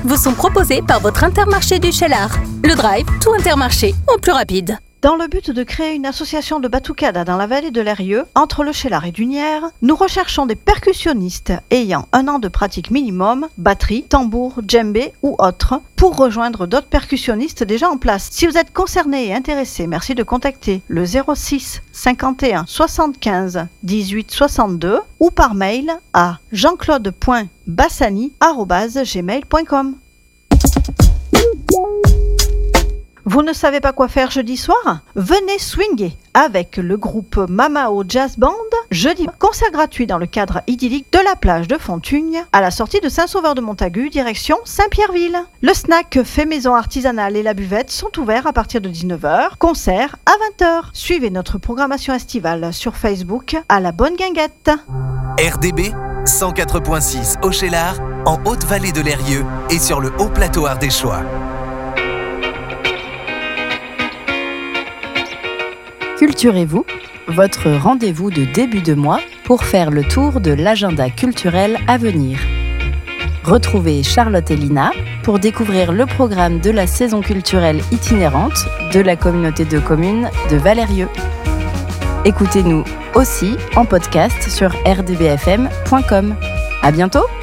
vous sont proposés par votre Intermarché du Cheylard. Le Drive, tout Intermarché, au plus rapide. Dans le but de créer une association de batucada dans la vallée de l'Eyrieux, entre le Cheylard et Dunières, nous recherchons des percussionnistes ayant 1 an de pratique minimum, batterie, tambour, djembé ou autre, pour rejoindre d'autres percussionnistes déjà en place. Si vous êtes concerné et intéressé, merci de contacter le 06 51 75 18 62 ou par mail à jean-claude.bassani@gmail.com. Vous ne savez pas quoi faire jeudi soir? Venez swinguer avec le groupe Mamao Jazz Band, jeudi, concert gratuit dans le cadre idyllique de la plage de Fontugne, à la sortie de Saint-Sauveur-de-Montagu, direction Saint-Pierreville. Le snack fait maison artisanale et la buvette sont ouverts à partir de 19h, concert à 20h. Suivez notre programmation estivale sur Facebook à la Bonne Guinguette. RDB 104.6 au Cheylard, en Haute-Vallée de l'Eyrieux et sur le haut plateau ardéchois. Culturez-vous, votre rendez-vous de début de mois pour faire le tour de l'agenda culturel à venir. Retrouvez Charlotte et Lina pour découvrir le programme de la saison culturelle itinérante de la communauté de communes de Val'Eyrieux. Écoutez-nous aussi en podcast sur rdbfm.com. À bientôt!